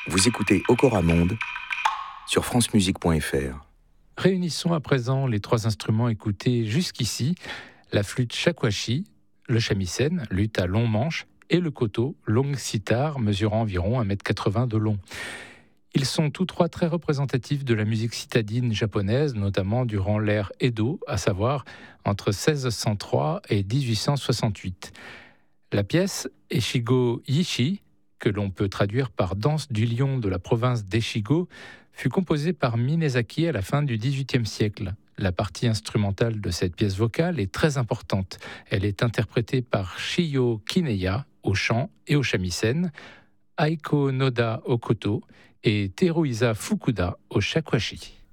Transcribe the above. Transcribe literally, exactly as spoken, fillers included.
Vous écoutez Okora Monde sur francemusique point f r. Réunissons à présent les trois instruments écoutés jusqu'ici, la flûte shakuhachi, le shamisen, luth à long manche, et le koto, longue sitar mesurant environ un mètre quatre-vingts de long. Ils sont tous trois très représentatifs de la musique citadine japonaise, notamment durant l'ère Edo, à savoir entre seize cent trois et dix-huit cent soixante-huit. La pièce Echigo Yishi, que l'on peut traduire par danse du lion de la province d'Echigo, fut composée par Minezaki à la fin du dix-huitième siècle. La partie instrumentale de cette pièce vocale est très importante. Elle est interprétée par Shiyo Kineya au chant et au shamisen, Aiko Noda au koto et Teruisa Fukuda au shakuhachi.